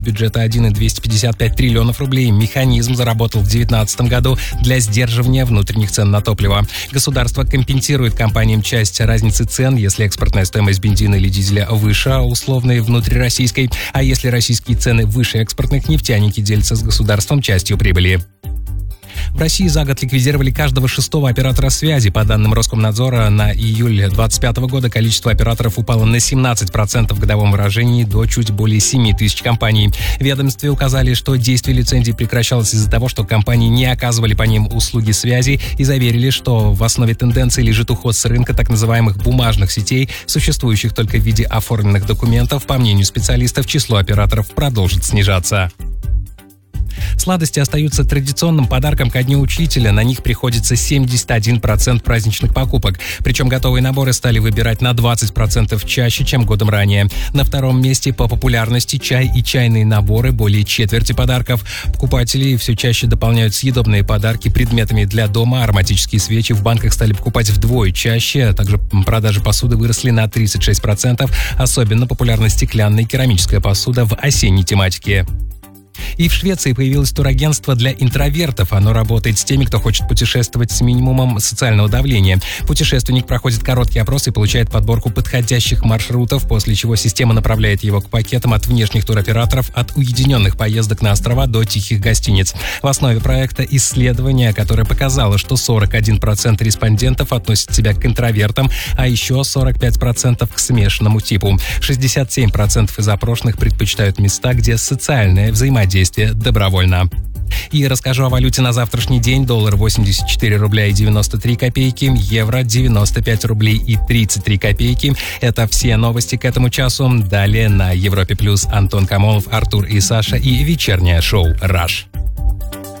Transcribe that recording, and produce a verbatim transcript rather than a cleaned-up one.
бюджета один целых двести пятьдесят пять триллионов рублей. Механизм заработал в две тысячи девятнадцатом году для сдерживания внутренних цен на топливо. Государство компенсирует компаниям часть разницы цен, если экспортная стоимость бензина или дизеля выше условной внутрироссийской, а если российские цены выше экспортных, нефтяники делятся с государством частью прибыли. В России за год ликвидировали каждого шестого оператора связи. По данным Роскомнадзора, на июль две тысячи двадцать пятого года количество операторов упало на семнадцать процентов в годовом выражении до чуть более семи тысяч компаний. В ведомстве указали, что действие лицензий прекращалось из-за того, что компании не оказывали по ним услуги связи, и заверили, что в основе тенденции лежит уход с рынка так называемых бумажных сетей, существующих только в виде оформленных документов. По мнению специалистов, число операторов продолжит снижаться. Сладости остаются традиционным подарком ко Дню Учителя. На них приходится семьдесят один процент праздничных покупок. Причем готовые наборы стали выбирать на двадцать процентов чаще, чем годом ранее. На втором месте по популярности чай и чайные наборы, более четверти подарков. Покупатели все чаще дополняют съедобные подарки предметами для дома. Ароматические свечи в банках стали покупать вдвое чаще. Также продажи посуды выросли на тридцать шесть процентов. Особенно популярна стеклянная и керамическая посуда в осенней тематике. И в Швеции появилось турагентство для интровертов. Оно работает с теми, кто хочет путешествовать с минимумом социального давления. Путешественник проходит короткий опрос и получает подборку подходящих маршрутов, после чего система направляет его к пакетам от внешних туроператоров, от уединенных поездок на острова до тихих гостиниц. В основе проекта исследование, которое показало, что сорок один процент респондентов относят себя к интровертам, а еще сорок пять процентов к смешанному типу. шестьдесят семь процентов из опрошенных предпочитают места, где социальное взаимодействие добровольно. И расскажу о валюте на завтрашний день. Доллар восемьдесят четыре рубля и девяносто три копейки, евро девяносто пять рублей и тридцать три копейки. Это все новости к этому часу. Далее на Европе Плюс Антон Камолов, Артур и Саша и вечернее шоу «Раш».